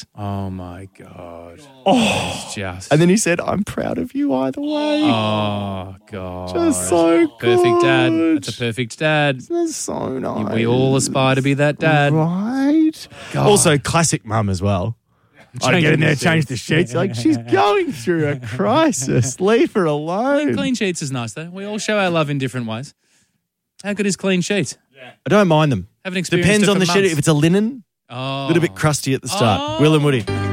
Oh, my God. Oh. It's just... And then he said, I'm proud of you either way. Oh, God. Just so Perfect dad. good. That's a perfect dad. That's so nice. We all aspire to be that dad. Right. God. Also, classic mum as well. I'd get in there, change the sheets. Like, she's going through a crisis. Leave her alone. Clean sheets is nice, though. We all show our love in different ways. How good is clean sheet? I don't mind them. Haven't experienced Depends it on for the sheet. months. If it's a linen, Oh. a little bit crusty at the start. Will and Woody.